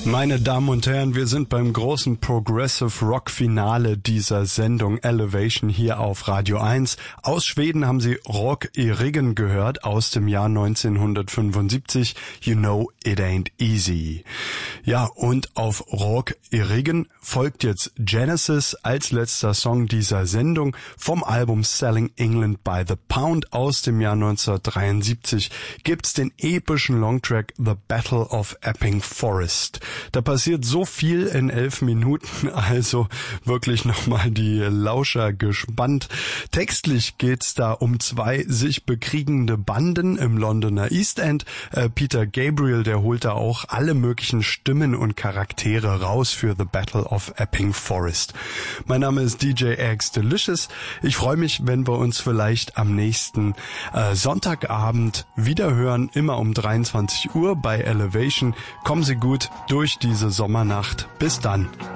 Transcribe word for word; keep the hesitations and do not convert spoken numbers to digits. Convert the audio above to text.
Meine Damen und Herren, wir sind beim großen Progressive Rock Finale dieser Sendung Elevation hier auf Radio eins. Aus Schweden haben Sie Rock i Ryggen gehört aus dem Jahr neunzehnhundertfünfundsiebzig. You know it ain't easy. Ja, und auf Rock i Ryggen folgt jetzt Genesis als letzter Song dieser Sendung vom Album Selling England by the Pound aus dem Jahr neunzehnhundertdreiundsiebzig. Gibt's den epischen Longtrack The Battle of Epping Forest. Da passiert so viel in elf Minuten, also wirklich nochmal die Lauscher gespannt. Textlich geht's da um zwei sich bekriegende Banden im Londoner East End. Äh, Peter Gabriel, der holt da auch alle möglichen Stimmen und Charaktere raus für The Battle of Epping Forest. Mein Name ist D J X Delicious. Ich freue mich, wenn wir uns vielleicht am nächsten äh, Sonntagabend wiederhören, immer um dreiundzwanzig Uhr bei Elevation. Kommen Sie gut durch diese Sommernacht. Bis dann.